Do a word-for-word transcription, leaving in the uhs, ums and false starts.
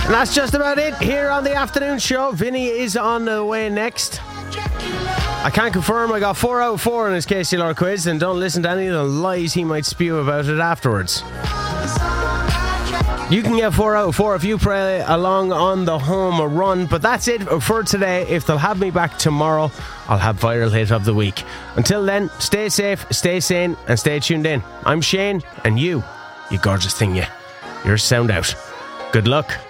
And that's just about it here on the afternoon show. Vinny is on the way next. I can't confirm I got four out of four in his K C L R quiz, and don't listen to any of the lies he might spew about it afterwards. You can get four out of four if you play along on the home run. But that's it for today. If they'll have me back tomorrow, I'll have Viral Hit of the Week. Until then, stay safe, stay sane, and stay tuned in. I'm Shane, and you, you gorgeous thing, you. You're sound out. Good luck.